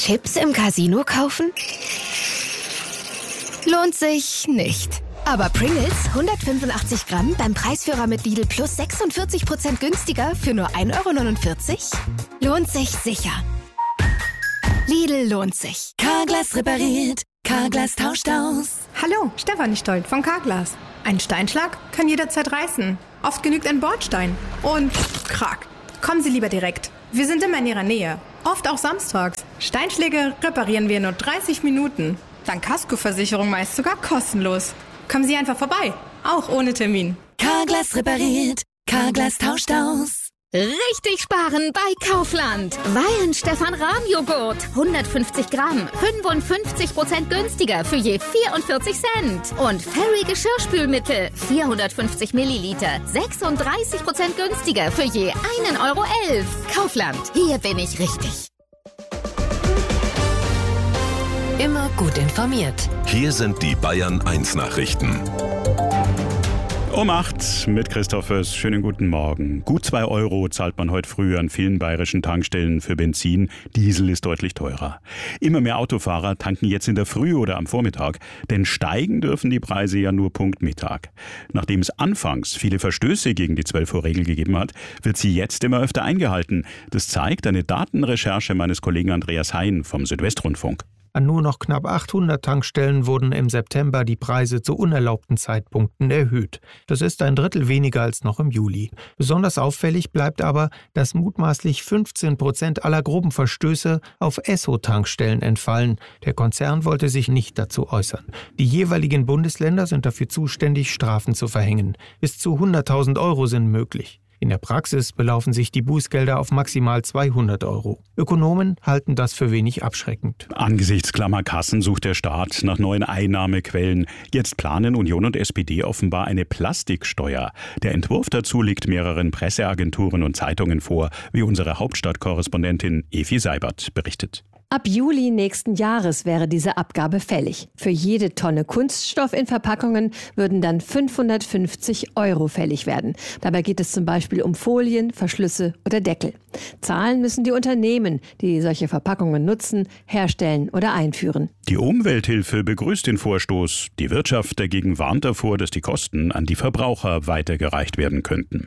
Chips im Casino kaufen? Lohnt sich nicht. Aber Pringles 185 Gramm beim Preisführer mit Lidl plus 46% günstiger für nur 1,49 € lohnt sich sicher. Lidl lohnt sich. Carglass repariert, Carglass tauscht aus. Hallo, Stefanie Stolt von Carglass. Ein Steinschlag kann jederzeit reißen. Oft genügt ein Bordstein. Und krack. Kommen Sie lieber direkt. Wir sind immer in Ihrer Nähe. Oft auch samstags. Steinschläge reparieren wir in nur 30 Minuten. Dank Kaskoversicherung meist sogar kostenlos. Kommen Sie einfach vorbei. Auch ohne Termin. Carglass repariert, Carglass tauscht aus. Richtig sparen bei Kaufland. Weihen Stefan Rahm Joghurt. 150 Gramm. 55% günstiger für je 44 Cent. Und Fairy Geschirrspülmittel. 450 Milliliter. 36% günstiger für je 1,11 €. Kaufland. Hier bin ich richtig. Immer gut informiert. Hier sind die Bayern 1 Nachrichten. Um 8 mit Christoph Föß. Schönen guten Morgen. Gut 2 € zahlt man heute früh an vielen bayerischen Tankstellen für Benzin. Diesel ist deutlich teurer. Immer mehr Autofahrer tanken jetzt in der Früh oder am Vormittag, denn steigen dürfen die Preise ja nur Punkt Mittag. Nachdem es anfangs viele Verstöße gegen die 12-Uhr-Regel gegeben hat, wird sie jetzt immer öfter eingehalten. Das zeigt eine Datenrecherche meines Kollegen Andreas Hein vom Südwestrundfunk. An nur noch knapp 800 Tankstellen wurden im September die Preise zu unerlaubten Zeitpunkten erhöht. Das ist ein Drittel weniger als noch im Juli. Besonders auffällig bleibt aber, dass mutmaßlich 15% aller groben Verstöße auf Esso-Tankstellen entfallen. Der Konzern wollte sich nicht dazu äußern. Die jeweiligen Bundesländer sind dafür zuständig, Strafen zu verhängen. Bis zu 100.000 € sind möglich. In der Praxis belaufen sich die Bußgelder auf maximal 200 €. Ökonomen halten das für wenig abschreckend. Angesichts klammer Kassen sucht der Staat nach neuen Einnahmequellen. Jetzt planen Union und SPD offenbar eine Plastiksteuer. Der Entwurf dazu liegt mehreren Presseagenturen und Zeitungen vor, wie unsere Hauptstadtkorrespondentin Evi Seibert berichtet. Ab Juli nächsten Jahres wäre diese Abgabe fällig. Für jede Tonne Kunststoff in Verpackungen würden dann 550 € fällig werden. Dabei geht es zum Beispiel um Folien, Verschlüsse oder Deckel. Zahlen müssen die Unternehmen, die solche Verpackungen nutzen, herstellen oder einführen. Die Umwelthilfe begrüßt den Vorstoß. Die Wirtschaft dagegen warnt davor, dass die Kosten an die Verbraucher weitergereicht werden könnten.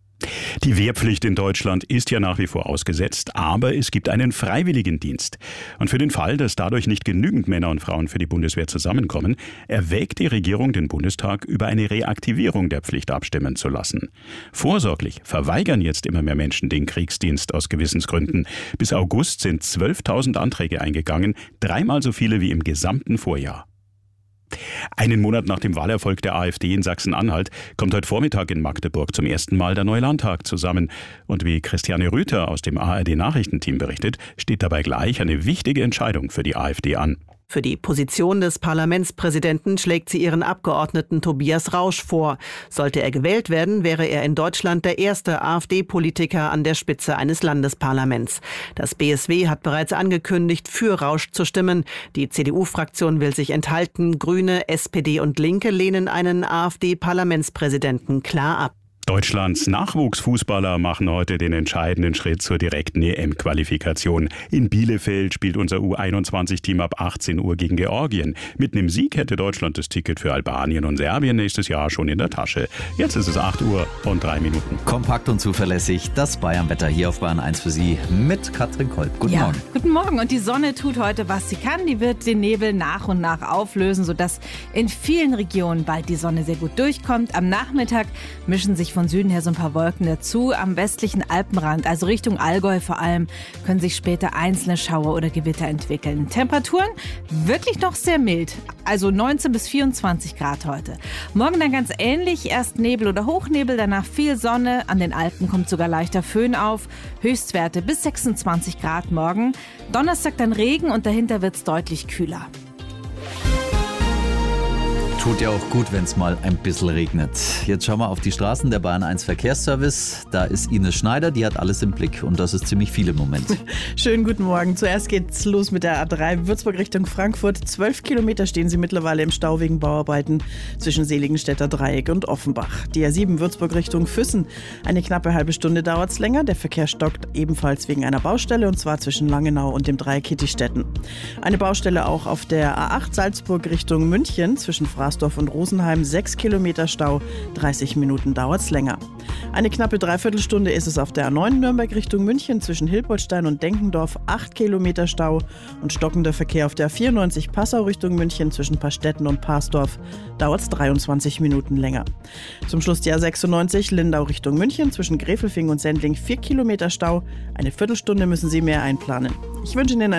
Die Wehrpflicht in Deutschland ist ja nach wie vor ausgesetzt, aber es gibt einen Freiwilligendienst. Und für den Fall, dass dadurch nicht genügend Männer und Frauen für die Bundeswehr zusammenkommen, erwägt die Regierung den Bundestag, über eine Reaktivierung der Pflicht abstimmen zu lassen. Vorsorglich verweigern jetzt immer mehr Menschen den Kriegsdienst aus Gewissensgründen. Bis August sind 12.000 Anträge eingegangen, 3-mal so viele wie im gesamten Vorjahr. Einen Monat nach dem Wahlerfolg der AfD in Sachsen-Anhalt kommt heute Vormittag in Magdeburg zum ersten Mal der neue Landtag zusammen. Und wie Christiane Rüther aus dem ARD-Nachrichtenteam berichtet, steht dabei gleich eine wichtige Entscheidung für die AfD an. Für die Position des Parlamentspräsidenten schlägt sie ihren Abgeordneten Tobias Rausch vor. Sollte er gewählt werden, wäre er in Deutschland der erste AfD-Politiker an der Spitze eines Landesparlaments. Das BSW hat bereits angekündigt, für Rausch zu stimmen. Die CDU-Fraktion will sich enthalten. Grüne, SPD und Linke lehnen einen AfD-Parlamentspräsidenten klar ab. Deutschlands Nachwuchsfußballer machen heute den entscheidenden Schritt zur direkten EM-Qualifikation. In Bielefeld spielt unser U21-Team ab 18 Uhr gegen Georgien. Mit einem Sieg hätte Deutschland das Ticket für Albanien und Serbien nächstes Jahr schon in der Tasche. Jetzt ist es 8 Uhr und 3 Minuten. Kompakt und zuverlässig, das Bayernwetter hier auf Bayern 1 für Sie mit Katrin Kolb. Guten Morgen. Guten Morgen. Und die Sonne tut heute, was sie kann. Die wird den Nebel nach und nach auflösen, sodass in vielen Regionen bald die Sonne sehr gut durchkommt. Am Nachmittag mischen sich von Süden her so ein paar Wolken dazu. Am westlichen Alpenrand, also Richtung Allgäu vor allem, können sich später einzelne Schauer oder Gewitter entwickeln. Temperaturen wirklich noch sehr mild, also 19 bis 24 Grad heute. Morgen dann ganz ähnlich, erst Nebel oder Hochnebel, danach viel Sonne. An den Alpen kommt sogar leichter Föhn auf. Höchstwerte bis 26 Grad morgen. Donnerstag dann Regen und dahinter wird es deutlich kühler. Tut ja auch gut, wenn es mal ein bisschen regnet. Jetzt schauen wir auf die Straßen der Bayern 1 Verkehrsservice. Da ist Ines Schneider, die hat alles im Blick und das ist ziemlich viel im Moment. Schönen guten Morgen. Zuerst geht's los mit der A3 Würzburg Richtung Frankfurt. 12 Kilometer stehen sie mittlerweile im Stau wegen Bauarbeiten zwischen Seligenstädter Dreieck und Offenbach. Die A7 Würzburg Richtung Füssen. Eine knappe halbe Stunde dauert's länger. Der Verkehr stockt ebenfalls wegen einer Baustelle und zwar zwischen Langenau und dem Dreieck Kittistetten. Eine Baustelle auch auf der A8 Salzburg Richtung München zwischen Fraßdorf und Rosenheim, 6 Kilometer Stau, 30 Minuten dauert's länger. Eine knappe Dreiviertelstunde ist es auf der A9 Nürnberg Richtung München zwischen Hilpoltstein und Denkendorf, 8 Kilometer Stau und stockender Verkehr auf der A94 Passau Richtung München zwischen Pastetten und Parsdorf, dauert's 23 Minuten länger. Zum Schluss die A96 Lindau Richtung München zwischen Gräfelfing und Sendling, 4 Kilometer Stau, eine Viertelstunde müssen Sie mehr einplanen. Ich wünsche Ihnen